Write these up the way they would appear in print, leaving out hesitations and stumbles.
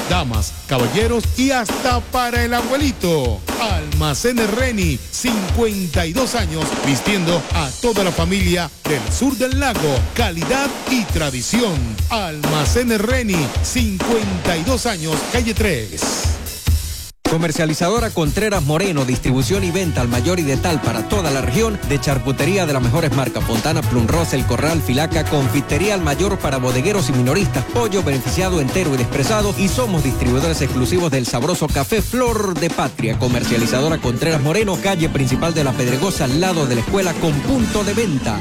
damas, caballeros y hasta para el abuelito. Almacenes Reni, 52 años vistiendo a toda la familia del sur del lago. Calidad y tradición. Almacenes Reni, 52 años, calle 3. Comercializadora Contreras Moreno, distribución y venta al mayor y de tal para toda la región, de charcutería de las mejores marcas, Fontana, Plum Rosa, El Corral, Filaca, confitería al mayor para bodegueros y minoristas, pollo beneficiado entero y despresado, y somos distribuidores exclusivos del sabroso café Flor de Patria. Comercializadora Contreras Moreno, calle principal de La Pedregosa, al lado de la escuela, con punto de venta.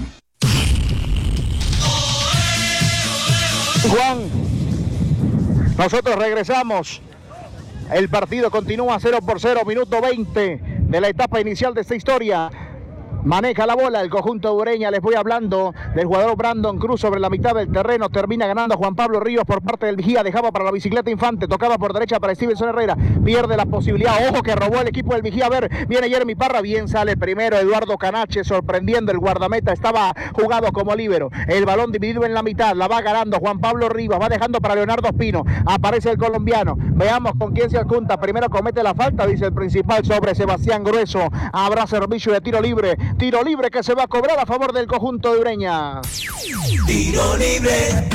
Juan, nosotros regresamos. El partido continúa 0-0, minuto 20 de la etapa inicial de esta historia. Maneja la bola el conjunto de Ureña. Les voy hablando del jugador Brandon Cruz sobre la mitad del terreno. Termina ganando Juan Pablo Ríos por parte del Vigía. Dejaba para la bicicleta Infante. Tocaba por derecha para Stevenson Herrera. Pierde la posibilidad. Ojo que robó el equipo del Vigía. A ver, viene Jeremy Parra. Bien sale primero Eduardo Canache, sorprendiendo el guardameta. Estaba jugado como líbero. El balón dividido en la mitad. La va ganando Juan Pablo Rivas. Va dejando para Leonardo Espino. Aparece el colombiano. Veamos con quién se adjunta. Primero comete la falta, dice el principal, sobre Sebastián Grueso. Habrá servicio de tiro libre. Tiro libre que se va a cobrar a favor del conjunto de Ureña. Tiro libre.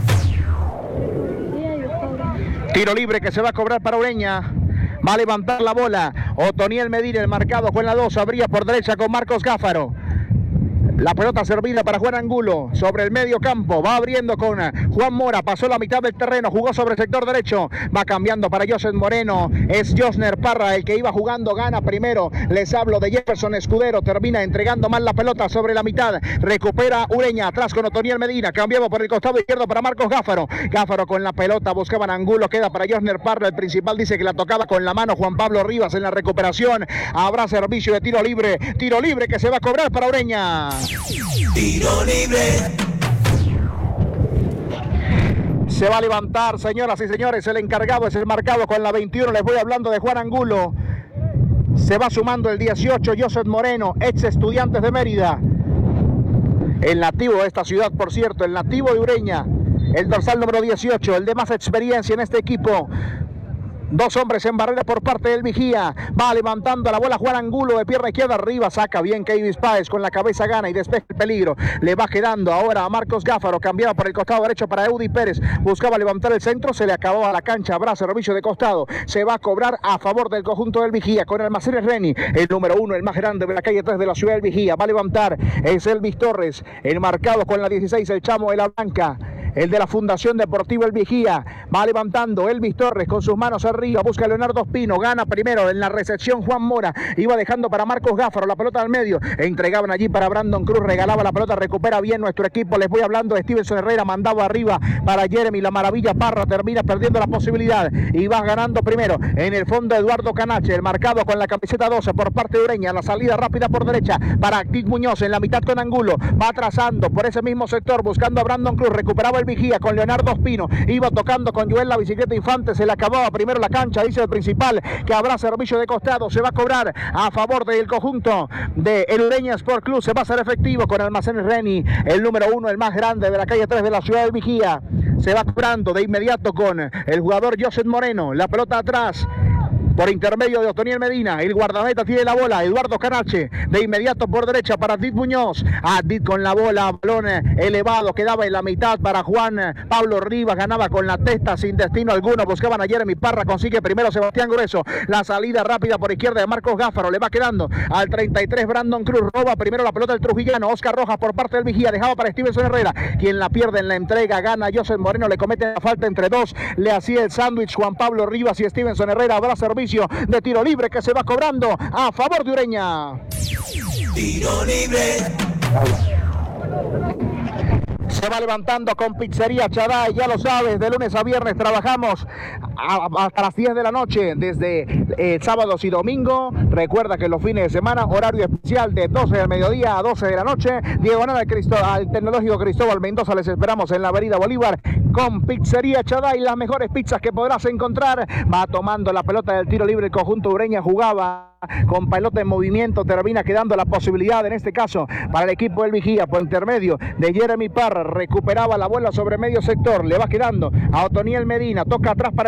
Tiro libre que se va a cobrar para Ureña. Va a levantar la bola Otoniel Medina, el marcado con la 2. Abría por derecha con Marcos Gáfaro. La pelota servida para Juan Angulo sobre el medio campo. Va abriendo con Juan Mora. Pasó la mitad del terreno. Jugó sobre el sector derecho. Va cambiando para Joseph Moreno. Es Josner Parra el que iba jugando. Gana primero. Les hablo de Jefferson Escudero. Termina entregando mal la pelota sobre la mitad. Recupera Ureña. Atrás con Otoniel Medina. Cambiaba por el costado izquierdo para Marcos Gáfaro. Gáfaro con la pelota. Buscaban Angulo. Queda para Josner Parra. El principal dice que la tocaba con la mano Juan Pablo Rivas en la recuperación. Habrá servicio de tiro libre. Tiro libre que se va a cobrar para Ureña. Tiro libre. Se va a levantar, señoras y señores. El encargado es el marcado con la 21. Les voy hablando de Juan Angulo. Se va sumando el 18, Joseph Moreno, ex Estudiantes de Mérida. El nativo de esta ciudad, por cierto, el nativo de Ureña. El dorsal número 18, el de más experiencia en este equipo. Dos hombres en barrera por parte del Vigía. Va levantando la bola Juan Angulo de pierna izquierda arriba. Saca bien Keivis Páez con la cabeza, gana y despeja el peligro. Le va quedando ahora a Marcos Gáfaro. Cambiaba por el costado derecho para Eudi Pérez. Buscaba levantar el centro. Se le acababa la cancha. Habrá servicio de costado. Se va a cobrar a favor del conjunto del Vigía con Almacenes Reni. El número 1, el más grande de la calle 3 de la ciudad del Vigía. Va a levantar. Es Elvis Torres. El marcado con la 16, el Chamo de la Blanca. El de la Fundación Deportiva El Vigía. Va levantando Elvis Torres con sus manos arriba. Busca a Leonardo Espino. Gana primero en la recepción Juan Mora. Iba dejando para Marcos Gáfaro. La pelota al medio. Entregaban allí para Brandon Cruz. Regalaba la pelota. Recupera bien nuestro equipo. Les voy hablando de Stevenson Herrera. Mandaba arriba para Jeremy. La maravilla Parra. Termina perdiendo la posibilidad. Y va ganando primero. En el fondo Eduardo Canache. El marcado con la camiseta 12 por parte de Ureña. La salida rápida por derecha para Dick Muñoz. En la mitad con Angulo. Va trazando por ese mismo sector. Buscando a Brandon Cruz. Recuperaba el Vigía con Leonardo Espino. Iba tocando con Joel la bicicleta Infante. Se le acababa primero la cancha. Dice el principal que habrá servicio de costado. Se va a cobrar a favor del conjunto de el Ureña Sport Club. Se va a hacer efectivo con Almacenes Reni. El número 1, el más grande de la calle 3 de la ciudad de Vigía. Se va cobrando de inmediato con el jugador Joseph Moreno. La pelota atrás. Por intermedio de Otoniel Medina, el guardameta tiene la bola, Eduardo Canache, de inmediato por derecha para Dit Muñoz, Dit con la bola, balón elevado, quedaba en la mitad para Juan Pablo Rivas, ganaba con la testa sin destino alguno, buscaban a Jeremy Parra, consigue primero Sebastián Grueso, la salida rápida por izquierda de Marcos Gáfaro, le va quedando al 33 Brandon Cruz, roba primero la pelota del trujillano, Oscar Rojas por parte del Vigía, dejaba para Stevenson Herrera, quien la pierde en la entrega, gana Joseph Moreno, le comete la falta entre dos, le hacía el sándwich Juan Pablo Rivas y Stevenson Herrera, habrá servicio de tiro libre que se va cobrando a favor de Ureña. Tiro libre. Se va levantando con Pizzería Chaday, ya lo sabes, de lunes a viernes trabajamos hasta las 10 de la noche, desde sábados y domingo. Recuerda que los fines de semana, horario especial de 12 del mediodía a 12 de la noche. Diagonal al Tecnológico Cristóbal Mendoza, les esperamos en la Avenida Bolívar con Pizzería Chaday, las mejores pizzas que podrás encontrar. Va tomando la pelota del tiro libre el conjunto Ureña, jugaba con pelota en movimiento, termina quedando la posibilidad en este caso para el equipo del Vigía por intermedio de Jeremy Parra, recuperaba la bola sobre medio sector, le va quedando a Otoniel Medina, toca atrás para